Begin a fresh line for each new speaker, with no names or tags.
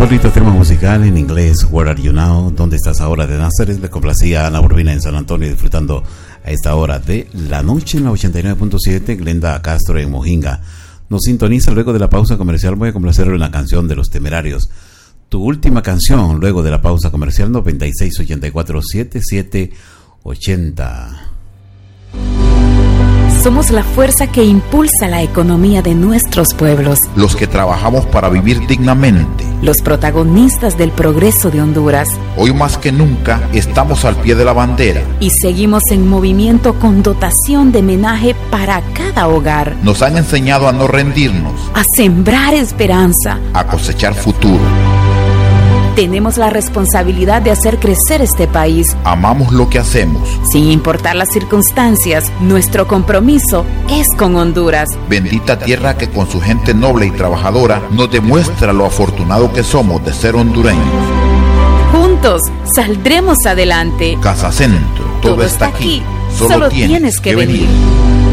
favorito tema musical en inglés, Where Are You Now? ¿Dónde estás ahora? De Nazaret. Le complacía a Ana Urbina en San Antonio, disfrutando a esta hora de la noche en la 89.7. Glenda Castro en Mojinga nos sintoniza. Luego de la pausa comercial voy a complacerle una canción de Los Temerarios. Tu última canción luego de la pausa comercial. 9684-7780.
Somos la fuerza que impulsa la economía de nuestros pueblos.
Los que trabajamos para vivir dignamente.
Los protagonistas del progreso de Honduras.
Hoy más que nunca estamos al pie de la bandera.
Y seguimos en movimiento con dotación de menaje para cada hogar.
Nos han enseñado a no rendirnos.
A sembrar esperanza.
A cosechar futuro.
Tenemos la responsabilidad de hacer crecer este país.
Amamos lo que hacemos.
Sin importar las circunstancias, nuestro compromiso es con Honduras.
Bendita tierra que con su gente noble y trabajadora nos demuestra lo afortunado que somos de ser hondureños.
Juntos saldremos adelante.
Casa Centro, todo está aquí. Solo tienes que venir.